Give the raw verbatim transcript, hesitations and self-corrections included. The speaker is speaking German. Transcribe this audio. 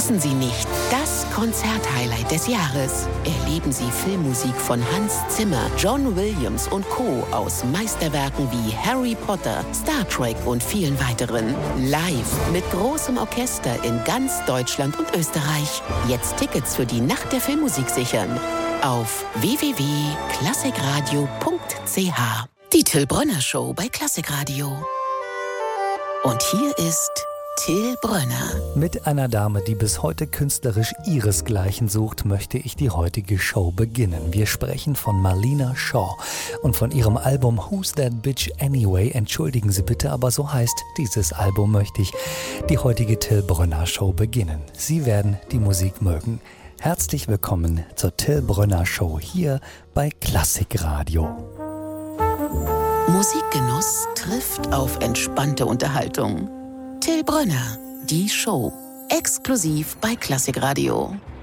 Verpassen Sie nicht das Konzerthighlight des Jahres. Erleben Sie Filmmusik von Hans Zimmer, John Williams und Co. aus Meisterwerken wie Harry Potter, Star Trek und vielen weiteren. Live mit großem Orchester in ganz Deutschland und Österreich. Jetzt Tickets für die Nacht der Filmmusik sichern. Auf w w w punkt klassikradio punkt c h. Die Till Brönner Show bei Klassikradio. Und hier ist Till Brönner. Mit einer Dame, die bis heute künstlerisch ihresgleichen sucht, möchte ich die heutige Show beginnen. Wir sprechen von Marlena Shaw und von ihrem Album Who's That Bitch Anyway? Entschuldigen Sie bitte, aber so heißt dieses Album, möchte ich die heutige Till Brönner Show beginnen. Sie werden die Musik mögen. Herzlich willkommen zur Till Brönner Show hier bei Klassikradio. Musikgenuss trifft auf entspannte Unterhaltung. Till Brönner, die Show, exklusiv bei Klassikradio.